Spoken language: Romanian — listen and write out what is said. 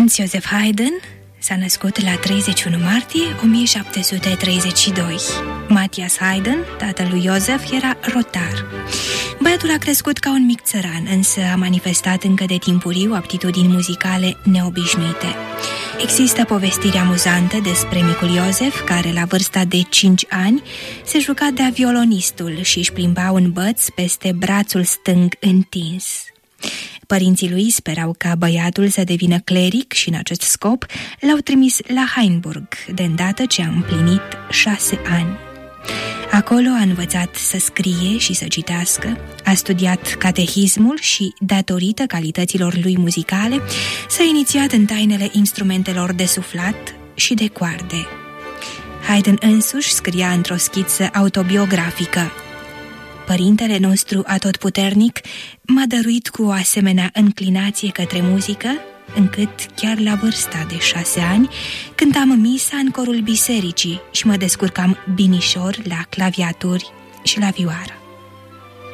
Franz Joseph Haydn s-a născut la 31 martie 1732. Matthias Haydn, tatăl lui Joseph, era rotar. Băiatul a crescut ca un mic țăran, însă a manifestat încă de timpuriu aptitudini muzicale neobișnuite. Există povestiri amuzante despre micul Iosef, care la vârsta de 5 ani se juca de-a violonistul și își plimba un băț peste brațul stâng întins. Părinții lui sperau ca băiatul să devină cleric și în acest scop l-au trimis la Hainburg, de îndată ce a împlinit 6 ani. Acolo a învățat să scrie și să citească, a studiat catehismul și, datorită calităților lui muzicale, s-a inițiat în tainele instrumentelor de suflat și de coarde. Haydn însuși scria într-o schiță autobiografică: Părintele nostru atotputernic m-a dăruit cu o asemenea înclinație către muzică, încât chiar la vârsta de 6 ani cântam misa în corul bisericii și mă descurcam binișor la claviaturi și la vioară.